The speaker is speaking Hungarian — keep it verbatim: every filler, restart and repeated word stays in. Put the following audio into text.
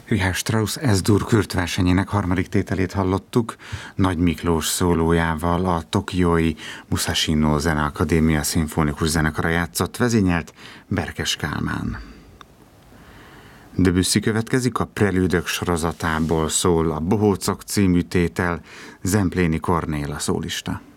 Richard Strauss S-dur kürtversenyének harmadik tételét hallottuk, Nagy Miklós szólójával a tokiói Musashi no Zeneakadémia szimfonikus zenekara játszott, vezényelt Berkes Kálmán. Debussy következik, a Prelűdök sorozatából szól a Bohócok című tétel, Zempléni Kornél a szólista.